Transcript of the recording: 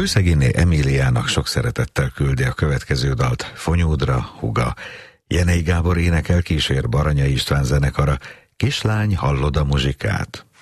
Kőszegéné Emíliának sok szeretettel küldi a következő dalt Fonyódra, Huga. Jenei Gábor énekel, kísér Baranya István zenekara. Kislány, hallod a muzsikát?